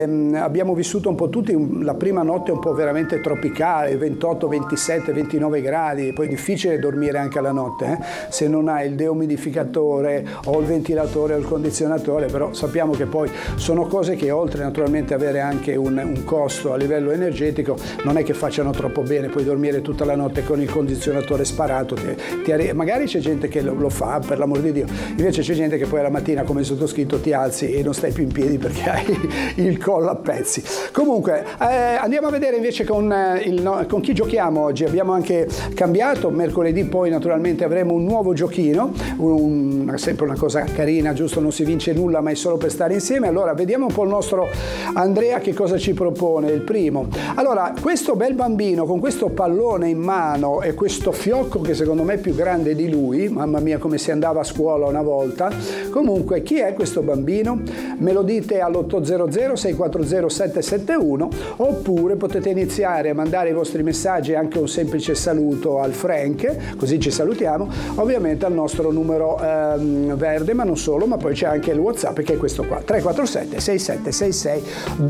Abbiamo vissuto un po' tutti la prima notte un po' veramente tropicale, 28, 27, 29 gradi, poi è difficile dormire anche alla notte, se non hai il deumidificatore o il ventilatore o il condizionatore, però sappiamo che poi sono cose che oltre naturalmente avere anche un costo a livello energetico non è che facciano troppo bene, puoi dormire tutta la notte con il condizionatore sparato, magari c'è gente che lo fa per l'amor di Dio, invece c'è gente che poi alla mattina come sottoscritto ti alzi e non stai più in piedi perché hai il collo a pezzi. Comunque andiamo a vedere invece con chi giochiamo oggi. Abbiamo anche cambiato, mercoledì poi naturalmente avremo un nuovo giochino, sempre una cosa carina, giusto, non si vince nulla ma è solo per stare insieme. Allora vediamo un po' il nostro Andrea che cosa ci propone. Il primo, allora, questo bel bambino con questo pallone in mano e questo fiocco che secondo me è più grande di lui, mamma mia come si andava a scuola una volta. Comunque chi è questo bambino? Me lo dite all'800 640 771 oppure potete iniziare a mandare i vostri messaggi, anche un semplice saluto al Frank, così ci salutiamo, ovviamente al nostro numero verde, ma non solo, ma poi c'è anche il WhatsApp che è questo qua, 347 6766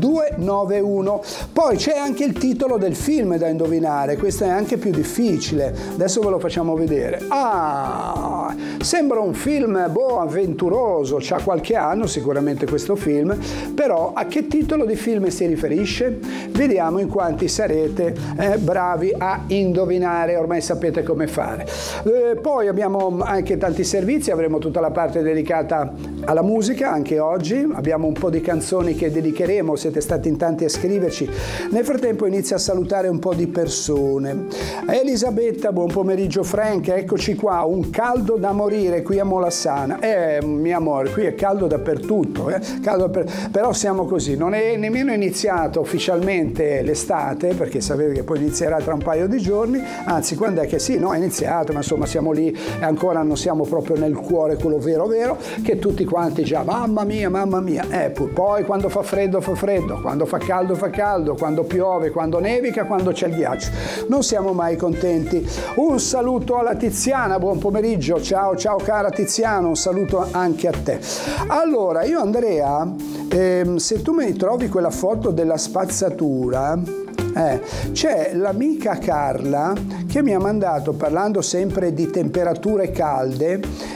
291. Poi c'è anche il titolo del film da indovinare, questo è anche più difficile, adesso ve lo facciamo vedere. Sembra un film avventuroso, c'ha qualche anno sicuramente questo film, però a che titolo di film si riferisce? Vediamo in quanti sarete bravi a indovinare, ormai sapete come fare. Poi abbiamo anche tanti servizi, avremo tutta la parte dedicata alla musica anche oggi, abbiamo un po' di canzoni che dedicheremo, siete stati in tanti a scriverci. Nel frattempo inizio a salutare un po' di persone. Elisabetta, buon pomeriggio Frank, eccoci qua, un caldo da morire qui a Molassana. Mio amore, qui è caldo dappertutto, però siamo così, non è nemmeno iniziato ufficialmente l'estate, perché sapete che poi inizierà tra un paio di giorni, anzi quando è che sì, no, è iniziato, ma insomma siamo lì e ancora non siamo proprio nel cuore, quello vero, che tutti quanti già, mamma mia, poi quando fa freddo, quando fa caldo, quando piove, quando nevica, quando c'è il ghiaccio, non siamo mai contenti. Un saluto alla Tiziana, buon pomeriggio, ciao cara Tiziana, un saluto anche a te. Allora, io Andrea, se tu mi trovi quella foto della spazzatura, c'è l'amica Carla che mi ha mandato, parlando sempre di temperature calde,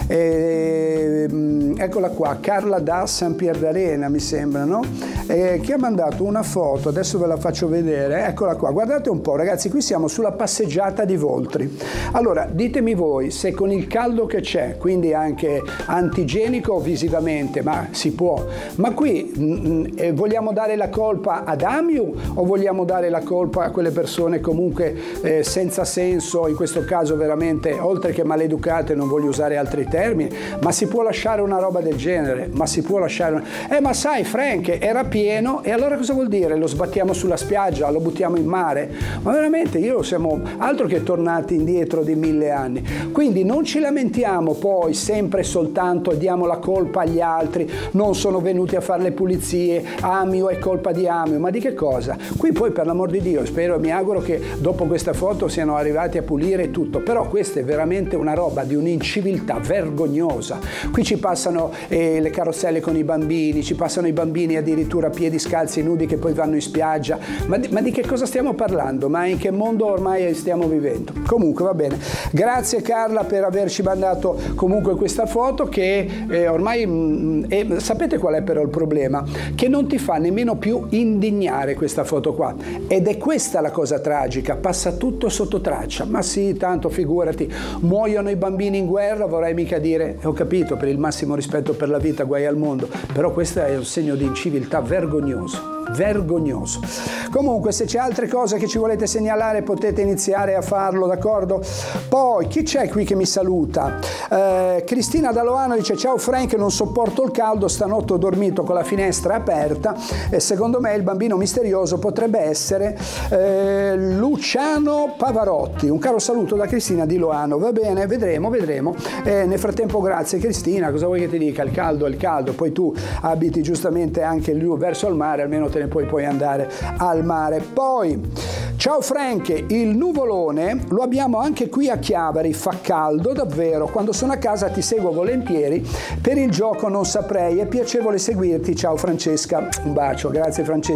eccola qua, Carla da San Pierdarena mi sembra, no? Che ha mandato una foto, adesso ve la faccio vedere, eccola qua, guardate un po' ragazzi, qui siamo sulla passeggiata di Voltri. Allora ditemi voi se con il caldo che c'è, quindi anche antigenico visivamente, ma si può, ma qui vogliamo dare la colpa ad Amiu o vogliamo dare la colpa a quelle persone comunque senza senso, in questo caso veramente, oltre che maleducate, non voglio usare altri termini, ma si può lasciare una roba del genere? Ma si può lasciare ma sai Frank, era pieno, e allora cosa vuol dire? Lo sbattiamo sulla spiaggia, lo buttiamo in mare? Ma veramente siamo altro che tornati indietro di 1000 anni. Quindi non ci lamentiamo poi sempre soltanto, diamo la colpa agli altri, non sono venuti a fare le pulizie, Amio è colpa di Amio, ma di che cosa? Qui poi per l'amor di Dio, spero e mi auguro che dopo questa foto siano arrivati a pulire tutto, però questa è veramente una roba di un'inciviltà vergognosa. Qui ci passano le carrozzelle con i bambini, ci passano i bambini addirittura a piedi scalzi nudi che poi vanno in spiaggia, ma di che cosa stiamo parlando? Ma in che mondo ormai stiamo vivendo? Comunque va bene, grazie Carla per averci mandato comunque questa foto che ormai sapete qual è però il problema? Che non ti fa nemmeno più indignare questa foto qua, ed è questa la cosa tragica, passa tutto sotto traccia. Ma sì, tanto figurati, muoiono i bambini in guerra, vorrei mica dire, ho capito, per il massimo rispetto per la vita, guai al mondo, però questo è un segno di inciviltà vergognoso. Comunque se c'è altre cose che ci volete segnalare potete iniziare a farlo, d'accordo? Poi chi c'è qui che mi saluta? Cristina da Loano dice: ciao Frank, non sopporto il caldo, stanotte ho dormito con la finestra aperta e secondo me il bambino misterioso potrebbe essere Luciano Pavarotti. Un caro saluto da Cristina di Loano. Va bene, vedremo. Nel frattempo grazie Cristina, cosa vuoi che ti dica? Il caldo è il caldo, poi tu abiti giustamente anche lì verso il mare, almeno te ne puoi poi andare al mare. Poi Ciao Frank, il nuvolone lo abbiamo anche qui a Chiavari, fa caldo davvero, quando sono a casa ti seguo volentieri, per il gioco non saprei, è piacevole seguirti, ciao Francesca, un bacio, grazie Francesca.